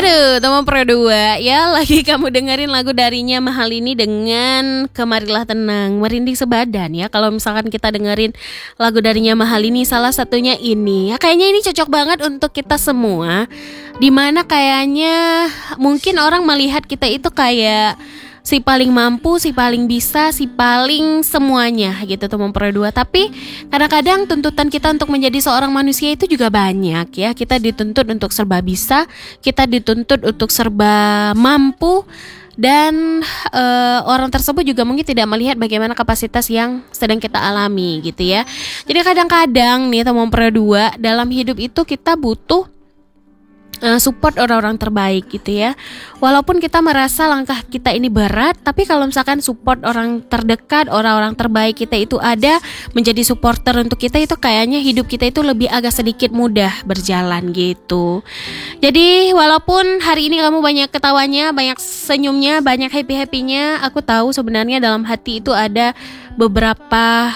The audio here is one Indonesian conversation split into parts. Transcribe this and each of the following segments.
Aduh, teman Pro 2 ya, lagi kamu dengerin lagu darinya Mahal ini dengan Kemarilah Tenang, merinding sebadan ya. Kalau misalkan kita dengerin lagu darinya Mahal ini, salah satunya ini ya, kayaknya ini cocok banget untuk kita semua. Dimana kayaknya mungkin orang melihat kita itu kayak si paling mampu, si paling bisa, si paling semuanya gitu teman Pro 2. Tapi kadang-kadang tuntutan kita untuk menjadi seorang manusia itu juga banyak ya. Kita dituntut untuk serba bisa, kita dituntut untuk serba mampu. Dan orang tersebut juga mungkin tidak melihat bagaimana kapasitas yang sedang kita alami gitu ya. Jadi kadang-kadang nih teman Pro 2, dalam hidup itu kita butuh support orang-orang terbaik gitu ya. Walaupun kita merasa langkah kita ini berat, tapi kalau misalkan support orang terdekat, orang-orang terbaik kita itu ada menjadi supporter untuk kita, itu kayaknya hidup kita itu lebih agak sedikit mudah berjalan gitu. Jadi walaupun hari ini kamu banyak ketawanya, banyak senyumnya, banyak happy-happynya, aku tahu sebenarnya dalam hati itu ada beberapa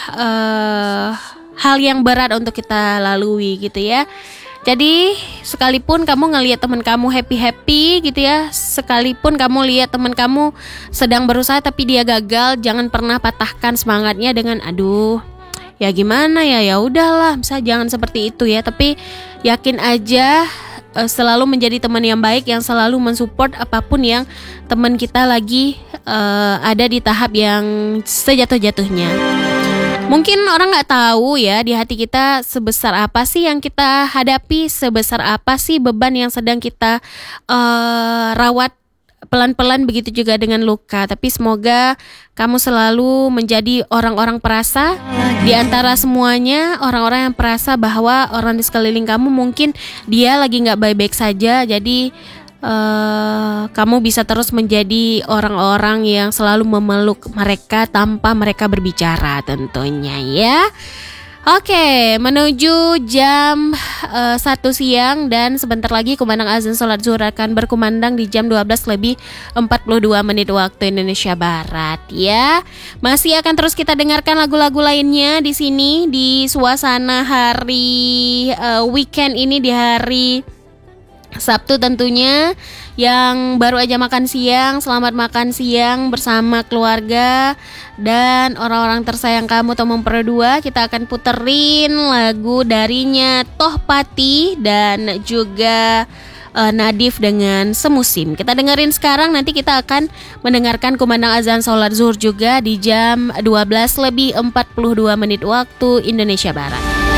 hal yang berat untuk kita lalui gitu ya. Jadi sekalipun kamu ngelihat teman kamu happy gitu ya, sekalipun kamu lihat teman kamu sedang berusaha tapi dia gagal, jangan pernah patahkan semangatnya dengan aduh ya gimana ya udahlah, misalnya jangan seperti itu ya. Tapi yakin aja selalu menjadi teman yang baik, yang selalu mensupport apapun yang teman kita lagi ada di tahap yang sejatuh-jatuhnya. Mungkin orang gak tahu ya di hati kita sebesar apa sih yang kita hadapi, sebesar apa sih beban yang sedang kita rawat pelan-pelan, begitu juga dengan luka. Tapi semoga kamu selalu menjadi orang-orang perasa di antara semuanya, orang-orang yang perasa bahwa orang di sekeliling kamu mungkin dia lagi gak baik-baik saja. Jadi kamu bisa terus menjadi orang-orang yang selalu memeluk mereka tanpa mereka berbicara tentunya ya. Oke, menuju jam 1 siang dan sebentar lagi kumandang azan sholat zuhur akan berkumandang di jam 12:42 waktu Indonesia Barat ya. Masih akan terus kita dengarkan lagu-lagu lainnya di sini di suasana hari weekend ini, di hari Sabtu tentunya, yang baru aja makan siang. Selamat makan siang bersama keluarga dan orang-orang tersayang kamu teman Pro 2. Kita akan puterin lagu darinya Tohpati dan juga Nadif dengan Semusim. Kita dengerin sekarang, nanti kita akan mendengarkan kumandang azan sholat zuhur juga di jam 12:42 waktu Indonesia Barat.